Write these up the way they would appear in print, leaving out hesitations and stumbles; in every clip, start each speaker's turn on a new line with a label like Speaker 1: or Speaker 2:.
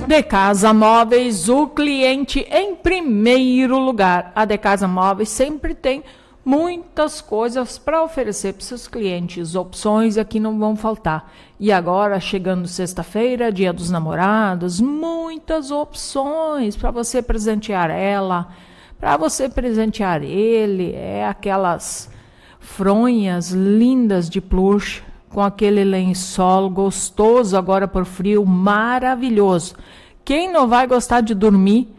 Speaker 1: De Casa Móveis, o cliente em primeiro lugar. A De Casa Móveis sempre tem muitas coisas para oferecer para seus clientes. Opções aqui não vão faltar. E agora, chegando sexta-feira, Dia dos Namorados, muitas opções para você presentear ela, para você presentear ele. É aquelas fronhas lindas de plush, com aquele lençol gostoso agora por frio, maravilhoso. Quem não vai gostar de dormir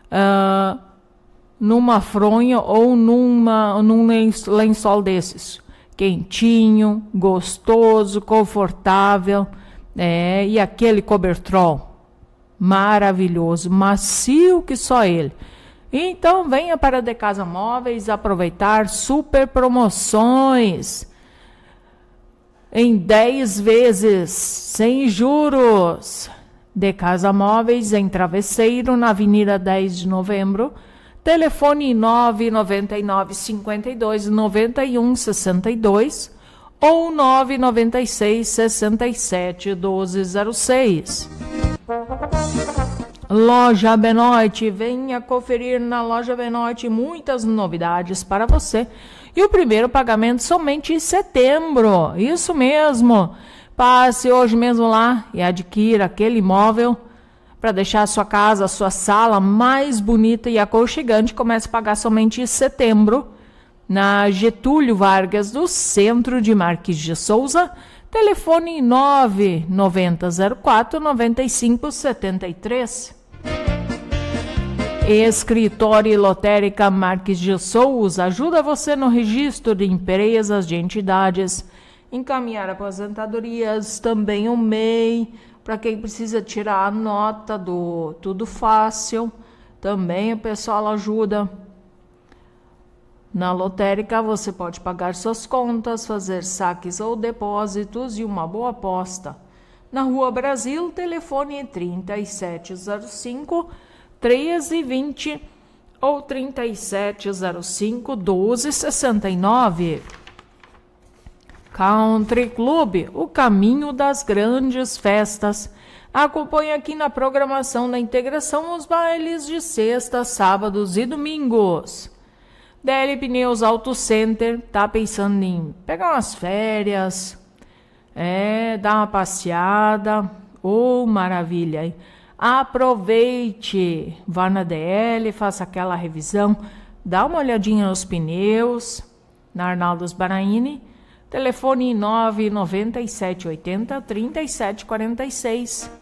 Speaker 1: numa fronha ou num lençol desses? Quentinho, gostoso, confortável, e aquele cobertrol maravilhoso, macio que só ele. Então venha para a De Casa Móveis aproveitar super promoções em 10 vezes, sem juros. De Casa Móveis, em Travesseiro, na Avenida 10 de Novembro. Telefone 999 52 91 62 ou 996 67 1206. Loja Benoit, venha conferir na Loja Benoit muitas novidades para você. E o primeiro pagamento somente em setembro. Isso mesmo. Passe hoje mesmo lá e adquira aquele imóvel para deixar a sua casa, a sua sala mais bonita e aconchegante. Comece a pagar somente em setembro. Na Getúlio Vargas, do centro de Marques de Souza. Telefone 99004 9573. Escritório e Lotérica Marques de Souza ajuda você no registro de empresas, de entidades, encaminhar aposentadorias, também o MEI, para quem precisa tirar a nota do Tudo Fácil, também o pessoal ajuda. Na lotérica você pode pagar suas contas, fazer saques ou depósitos e uma boa aposta. Na Rua Brasil, telefone 3705 1320 ou 3705 1269. Country Club, o caminho das grandes festas. Acompanhe aqui na programação da Integração os bailes de sexta, sábados e domingos. DL Pneus Auto Center, tá pensando em pegar umas férias, dar uma passeada, maravilha, hein? Aproveite, vá na DL, faça aquela revisão, dá uma olhadinha nos pneus, na Arnaldo Sbaraini, telefone 99780 3746.